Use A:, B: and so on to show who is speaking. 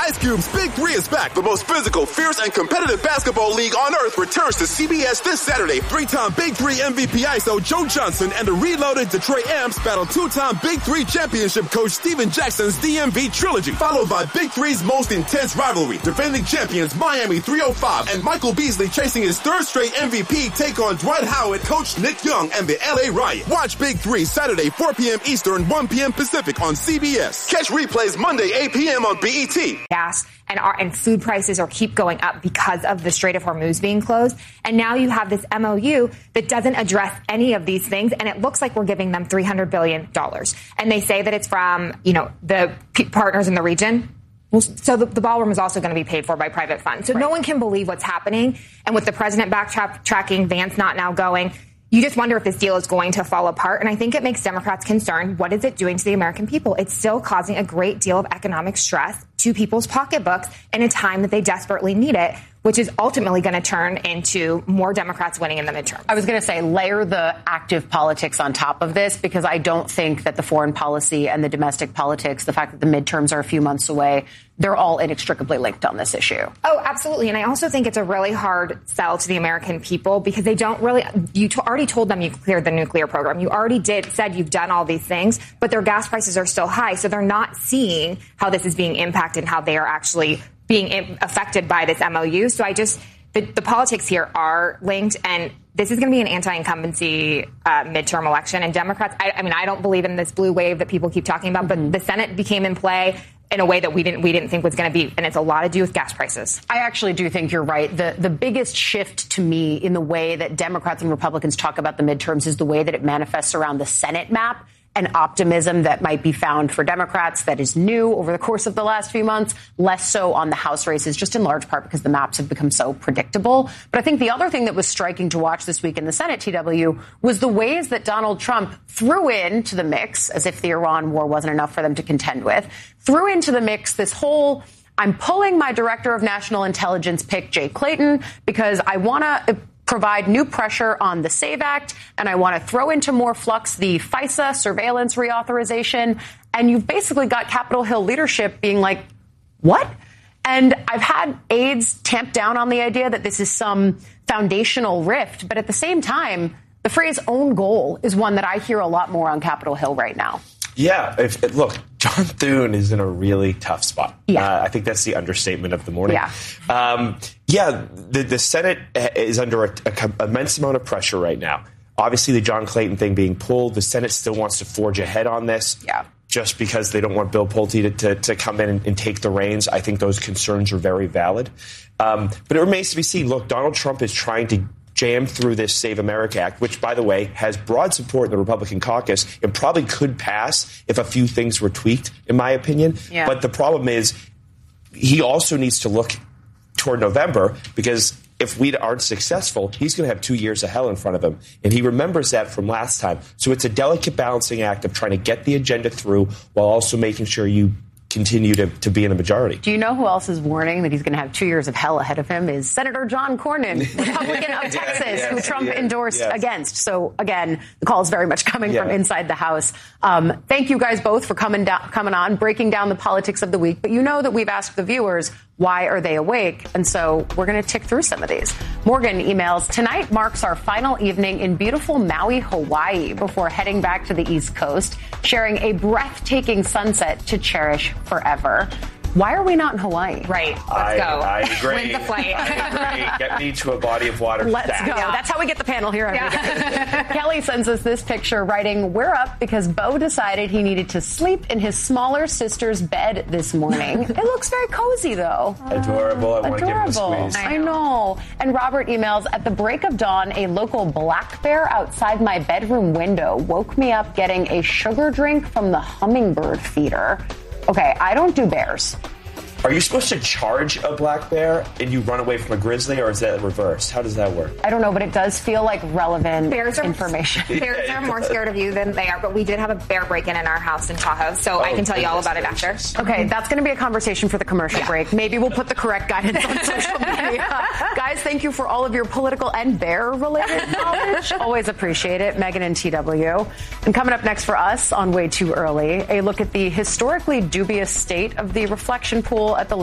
A: Ice Cube's Big Three is back. The most physical, fierce, and competitive basketball league on earth returns to CBS this Saturday. Three-time Big Three MVP ISO Joe Johnson and the reloaded Detroit Amps battle two-time Big Three championship coach Steven Jackson's DMV trilogy, followed by Big Three's most intense rivalry. Defending champions Miami 305 and Michael Beasley chasing his third straight MVP take on Dwight Howard, coach Nick Young, and the LA Riot. Watch Big Three Saturday 4 p.m. Eastern, 1 p.m. Pacific on CBS. Catch replays Monday 8 p.m. on BET.
B: Gas and food prices keep going up because of the Strait of Hormuz being closed. And now you have this MOU that doesn't address any of these things. And it looks like we're giving them $300 billion. And they say that it's from, the partners in the region. So the ballroom is also going to be paid for by private funds. So no one can believe what's happening. And with the president backtracking, Vance not now going, you just wonder if this deal is going to fall apart. And I think it makes Democrats concerned. What is it doing to the American people? It's still causing a great deal of economic stress to people's pocketbooks in a time that they desperately need it, which is ultimately going to turn into more Democrats winning in the midterm.
C: I was going to say layer the active politics on top of this, because I don't think that the foreign policy and the domestic politics, the fact that the midterms are a few months away, they're all inextricably linked on this issue.
B: Oh, absolutely. And I also think it's a really hard sell to the American people, because they don't really, already told them you cleared the nuclear program. You already said you've done all these things, but their gas prices are still high. So they're not seeing how this is being impacted and how they are actually being affected by this MOU. So the politics here are linked, and this is going to be an anti-incumbency midterm election. And Democrats, I don't believe in this blue wave that people keep talking about, but the Senate became in play in a way that we didn't think was going to be, and it's a lot to do with gas prices.
C: I actually do think you're right. The biggest shift to me in the way that Democrats and Republicans talk about the midterms is the way that it manifests around the Senate map. An optimism that might be found for Democrats that is new over the course of the last few months, less so on the House races, just in large part because the maps have become so predictable. But I think the other thing that was striking to watch this week in the Senate, TW, was the ways that Donald Trump threw into the mix, as if the Iran war wasn't enough for them to contend with, threw into the mix this whole, I'm pulling my director of national intelligence pick, Jay Clayton, because I want to provide new pressure on the SAVE Act, and I want to throw into more flux the FISA surveillance reauthorization. And you've basically got Capitol Hill leadership being like, what? And I've had aides tamp down on the idea that this is some foundational rift. But at the same time, the phrase own goal is one that I hear a lot more on Capitol Hill right now.
D: Yeah. Look, John Thune is in a really tough spot.
C: Yeah.
D: I think that's the understatement of the morning.
C: Yeah.
D: The Senate is under an immense amount of pressure right now. Obviously, the John Clayton thing being pulled, the Senate still wants to forge ahead on this.
C: Yeah.
D: Just because they don't want Bill Pulte to come in and take the reins. I think those concerns are very valid. But it remains to be seen. Look, Donald Trump is trying to jam through this Save America Act, which, by the way, has broad support in the Republican caucus and probably could pass if a few things were tweaked, in my opinion.
C: Yeah.
D: But the problem is he also needs to look toward November, because if we aren't successful, he's going to have 2 years of hell in front of him. And he remembers that from last time. So it's a delicate balancing act of trying to get the agenda through while also making sure you continue to be in the majority.
C: Do you know who else is warning that he's going to have 2 years of hell ahead of him? Is Senator John Cornyn, Republican of Texas, who Trump endorsed against. So, again, the call is very much coming from inside the House. Thank you guys both for coming on, breaking down the politics of the week. But you know that we've asked the viewers, why are they awake? And so we're going to tick through some of these. Morgan emails, tonight marks our final evening in beautiful Maui, Hawaii, before heading back to the East Coast, sharing a breathtaking sunset to cherish forever. Why are we not in Hawaii?
B: Right. Let's go.
D: I agree.
B: When's the flight?
D: I agree. Get me to a body of water.
C: Let's go.
B: Yeah.
C: That's how we get the panel here every day. Kelly sends us this picture writing, we're up because Bo decided he needed to sleep in his smaller sister's bed this morning. It looks very cozy, though.
D: Adorable. I want to give him a squeeze.
C: I know. And Robert emails, at the break of dawn, a local black bear outside my bedroom window woke me up getting a sugar drink from the hummingbird feeder. Okay, I don't do bears.
D: Are you supposed to charge a black bear and you run away from a grizzly, or is that reversed? How does that work?
C: I don't know, but it does feel like relevant information.
B: Bears are more scared of you than they are, but we did have a bear break-in in our house in Tahoe, so I can tell you all about it after.
C: Okay, that's going to be a conversation for the commercial break. Maybe we'll put the correct guidance on social media. Guys, thank you for all of your political and bear-related knowledge. Always appreciate it. Megan and TW. And coming up next for us on Way Too Early, a look at the historically dubious state of the reflection pool at the